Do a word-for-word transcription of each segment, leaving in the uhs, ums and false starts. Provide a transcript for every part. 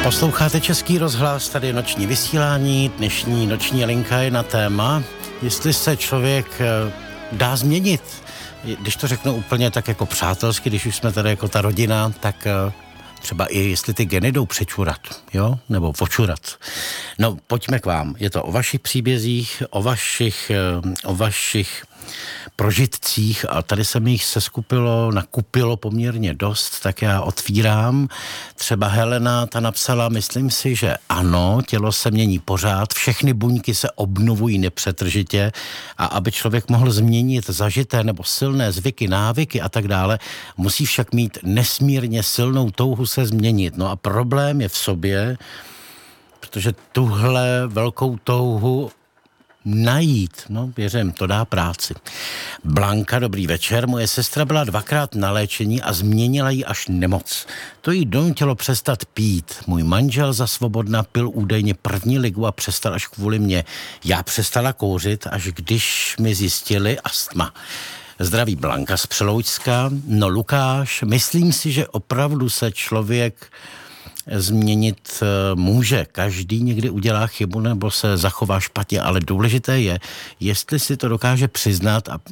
Posloucháte Český rozhlas, tady je noční vysílání, dnešní noční linka je na téma, jestli se člověk dá změnit. Když to řeknu úplně tak jako přátelsky, když už jsme tady jako ta rodina, tak třeba i jestli ty geny jdou přečurat, jo, nebo počurat. No, pojďme k vám. Je to o vašich příbězích, o vašich, o vašich prožitcích a tady se mi jich seskupilo, nakupilo poměrně dost, tak já otvírám. Třeba Helena, ta napsala, myslím si, že ano, tělo se mění pořád, všechny buňky se obnovují nepřetržitě a aby člověk mohl změnit zažité nebo silné zvyky, návyky a tak dále, musí však mít nesmírně silnou touhu se změnit. No a problém je v sobě, protože tuhle velkou touhu najít, no věřím, to dá práci. Blanka, dobrý večer, moje sestra byla dvakrát na léčení a změnila jí až nemoc. To jí donutilo přestat pít. Můj manžel za svobodna pil údajně první ligu a přestal až kvůli mně. Já přestala kouřit, až když mi zjistili astma. Zdraví Blanka z Přeloučska. No Lukáš, myslím si, že opravdu se člověk změnit může. Každý někdy udělá chybu nebo se zachová špatně, ale důležité je, jestli si to dokáže přiznat a, a,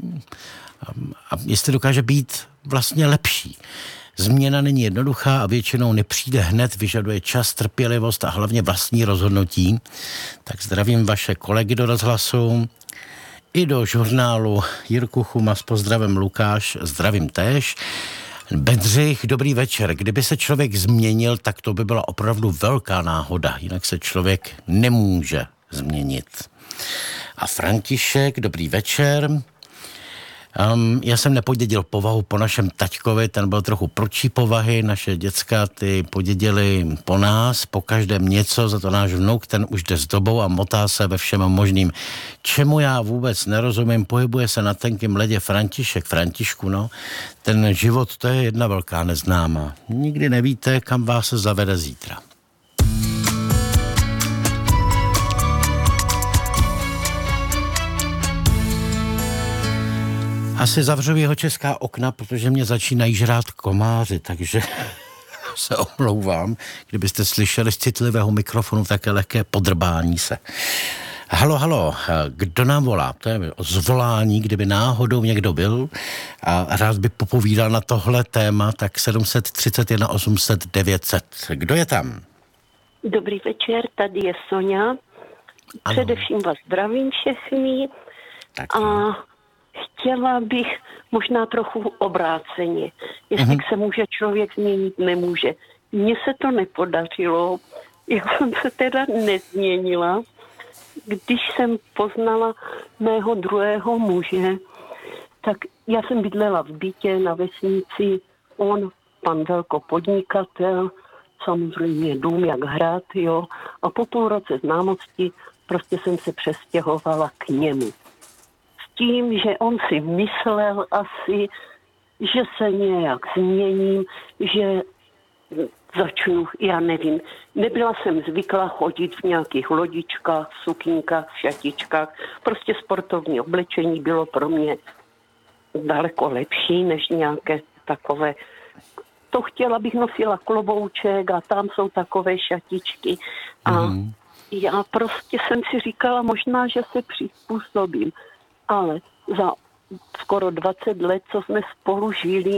a jestli dokáže být vlastně lepší. Změna není jednoduchá a většinou nepřijde hned, vyžaduje čas, trpělivost a hlavně vlastní rozhodnutí. Tak zdravím vaše kolegy do rozhlasu i do žurnálu Jirku Chuma s pozdravem Lukáš, zdravím též. Bedřich, dobrý večer. Kdyby se člověk změnil, tak to by byla opravdu velká náhoda. Jinak se člověk nemůže změnit. A František, dobrý večer. Um, já jsem nepodědil povahu po našem taťkovi, ten byl trochu prudší povahy, naše děcka ty podědili po nás, po každém něco, za to náš vnuk, ten už jde s dobou a motá se ve všem možným. Čemu já vůbec nerozumím, pohybuje se na tenkým ledě František, Františku, no, ten život, to je jedna velká neznámá. Nikdy nevíte, kam vás se zavede zítra. Asi zavřu jeho česká okna, protože mě začínají žrát komáři, takže se omlouvám. Kdybyste slyšeli z citlivého mikrofonu také lehké podrbání se. Halo, halo, kdo nám volá? To je zvolání, kdyby náhodou někdo byl a rád by popovídal na tohle téma, tak sedm set třicet jedna osm set devět set. Kdo je tam? Dobrý večer, tady je Soňa. Především vás zdravím všechny. Taky. A chtěla bych možná trochu obráceně. Jestli uh-huh. se může člověk změnit, nemůže. Mně se to nepodařilo, jak jsem se teda nezměnila. Když jsem poznala mého druhého muže, tak já jsem bydlela v bytě na vesnici, on, pan velkopodnikatel, samozřejmě dům jak hrad, jo. A po půl roce známosti prostě jsem se přestěhovala k němu. Tím, že on si myslel asi, že se nějak změním, že začnu, já nevím, nebyla jsem zvyklá chodit v nějakých lodičkách, sukínkách, šatičkách, prostě sportovní oblečení bylo pro mě daleko lepší než nějaké takové. To chtěla bych nosila klobouček a tam jsou takové šatičky a mm. já prostě jsem si říkala možná, že se přizpůsobím. Ale za skoro dvacet let, co jsme spolu žili,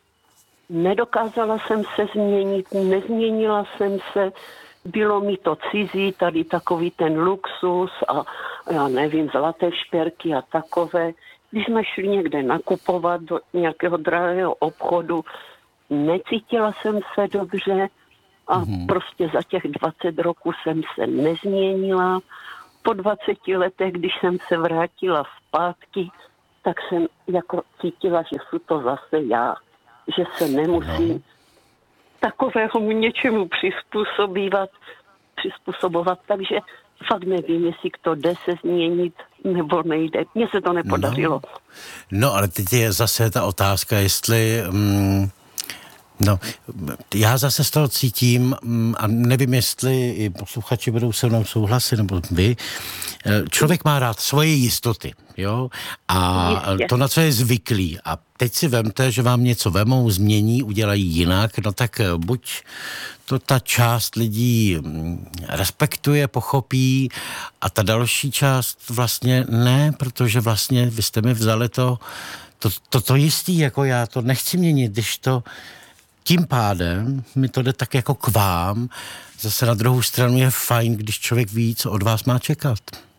nedokázala jsem se změnit, nezměnila jsem se, bylo mi to cizí, tady takový ten luxus a já nevím, zlaté šperky a takové. Když jsme šli někde nakupovat do nějakého drahého obchodu, necítila jsem se dobře a mm-hmm. prostě za těch dvacet roků jsem se nezměnila. Po dvaceti letech, když jsem se vrátila zpátky, tak jsem jako cítila, že jsou to zase já, že se nemusím no. takového něčemu přizpůsobovat, přizpůsobovat, takže fakt nevím, jestli to jde se změnit, nebo nejde. Mně se to nepodařilo. No, no ale teď je zase ta otázka, jestli... Mm, No, já zase z toho cítím, a nevím, jestli i posluchači budou se mnou souhlasit, nebo vy, člověk má rád svoje jistoty, jo, a Jistě. to, na co je zvyklý. A teď si vemte, že vám něco vemou, změní, udělají jinak, no tak buď to ta část lidí respektuje, pochopí, a ta další část vlastně ne, protože vlastně vy jste mi vzali to, to, to, to jistý, jako já to nechci měnit, když to tím pádem mi to jde tak jako k vám. Zase na druhou stranu je fajn, když člověk ví, co od vás má čekat.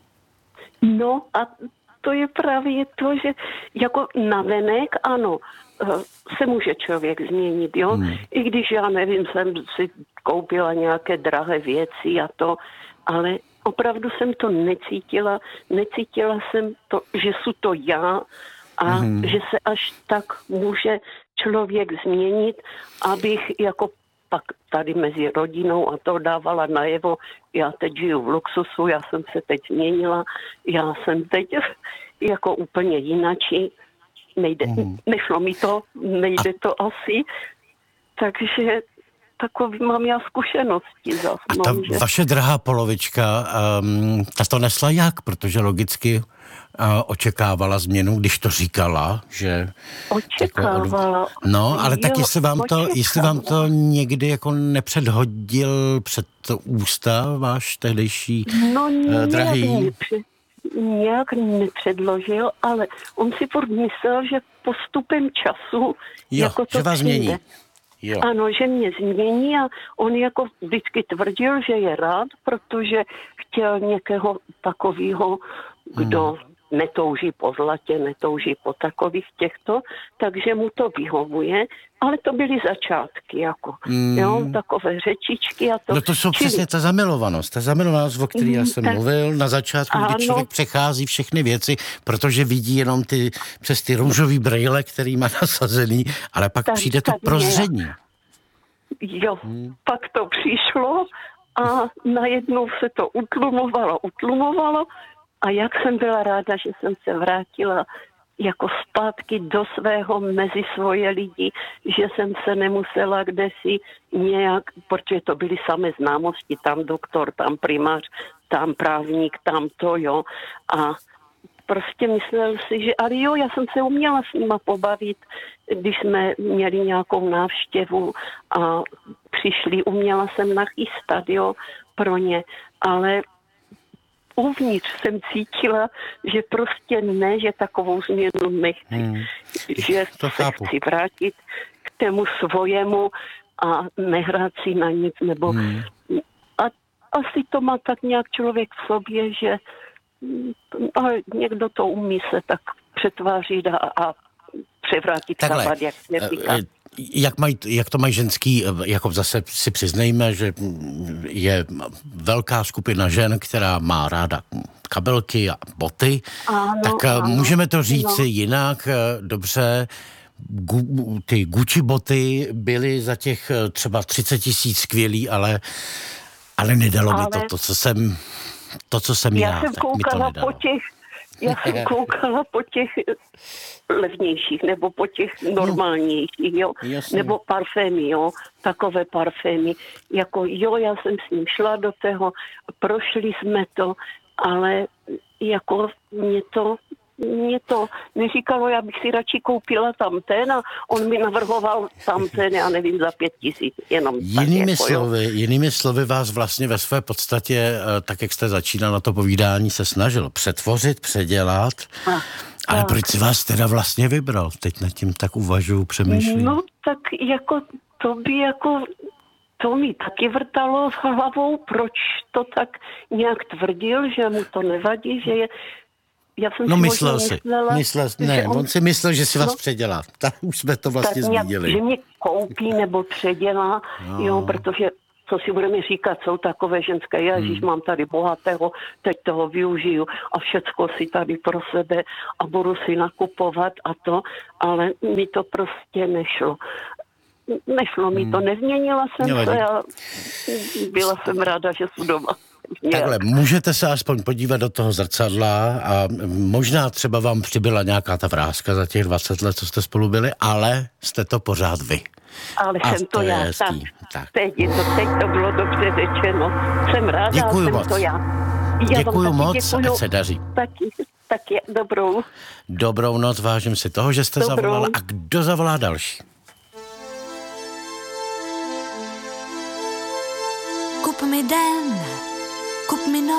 No a to je právě to, že jako navenek, ano, se může člověk změnit, jo. Hmm. I když já nevím, jsem si koupila nějaké drahé věci a to, ale opravdu jsem to necítila. Necítila jsem to, že jsou to já, a mm. že se až tak může člověk změnit, abych jako pak tady mezi rodinou a to dávala najevo, já teď žiju v luxusu, já jsem se teď změnila, já jsem teď jako úplně jinači, nejde, mm. nešlo mi to, nejde a... to asi, takže takový mám já zkušenosti zase. A ta že... vaše drahá polovička, um, ta to nesla jak? Protože logicky uh, očekávala změnu, když to říkala, že... Očekávala. Jako, no, ale jo, tak jestli vám, to, jestli vám to někdy jako nepředhodil před to ústa váš tehdejší no, uh, drahý? Nepřed, nějak nepředložil, ale on si furt myslel, že postupem času jo, jako to že vás přijde. Změní. Jo. Ano, že mě změní a on jako vždycky tvrdil, že je rád, protože chtěl někoho takového, kdo hmm. netouží po zlatě, netouží po takových těchto, takže mu to vyhovuje, ale to byly začátky, jako, hmm. jo, takové řečičky a to. No to jsou Čili... přesně ta zamilovanost, ta zamilovanost, o které já jsem tak... mluvil na začátku, kdy ano. člověk přechází všechny věci, protože vidí jenom ty, přes ty růžový brejle, který má nasazený, ale pak tak, přijde to prozření. Jo, hmm. pak to přišlo a najednou se to utlumovalo, utlumovalo a jak jsem byla ráda, že jsem se vrátila jako zpátky do svého, mezi svoje lidi, že jsem se nemusela kdesi nějak, protože to byly samé známosti, tam doktor, tam primář, tam právník, tam to, jo, a prostě myslel si, že ale jo, já jsem se uměla s nima pobavit, když jsme měli nějakou návštěvu a přišli, uměla jsem nachystat, jo, pro ně, ale uvnitř jsem cítila, že prostě ne, že takovou změnu nechci, hmm. že to se chápu. chci vrátit k tému svojemu a nehrát si na nic, nebo hmm. a asi to má tak nějak člověk v sobě, že a někdo to umí se tak přetvářit a, a převrátit kabát, jak se říká. Jak, maj, jak to mají ženský, jako zase si přiznejme, že je velká skupina žen, která má ráda kabelky a boty, ano, tak ano, můžeme to říct no. jinak, dobře, gu, ty Gucci boty byly za těch třeba třicet tisíc skvělý, ale nedalo ale... mi to, to, co jsem... To, co jsem já, já jsem tak koukala mi to po těch, já jsem koukala po těch levnějších, nebo po těch normálnějších, jo, Jasně. nebo parfémy, jo, takové parfémy, jako jo, já jsem s ním šla do toho, prošli jsme to, ale jako mě to, mě to neříkalo, já bych si radši koupila tamten a on mi navrhoval tamten, já nevím, za pět tisíc, jenom jinými tak, jako, slovy, jinými slovy vás vlastně ve své podstatě, tak jak jste začínal na to povídání, se snažil přetvořit, předělat, a, ale tak. Proč si vás teda vlastně vybral? Teď nad tím tak uvažuju, přemýšlím. No tak jako to by jako to mi taky vrtalo s hlavou, proč to tak nějak tvrdil, že mu to nevadí, že je. Já jsem no si myslel si, myslela, myslel, ne, on, on si myslel, že si vás no, předělá. Tak už jsme to vlastně tak nějak, zmínili. Že mě koupí nebo předělá, no. jo, protože co si budeme říkat, jsou takové ženské, ježiš, hmm. mám tady bohatého, teď toho využiju a všecko si tady pro sebe a budu si nakupovat a to, ale mi to prostě nešlo. Nešlo mi to, nezměnila jsem Nevadí. se a byla jsem ráda, že jsou doma. Nějak. Takhle, můžete se aspoň podívat do toho zrcadla a možná třeba vám přibyla nějaká ta vráska za těch dvacet let, co jste spolu byli, ale jste to pořád vy. Ale A jsem to, to je já. hezký. Tak, Tak. Teď, je to, teď to bylo dobře řečeno. Jsem ráda, Děkuju jsem moc. to já. já Děkuju moc, děkuju. ať se daří. Taky, taky dobrou. Dobrou noc, vážím si toho, že jste Dobrou. zavolala. A kdo zavolá další? Kup mi den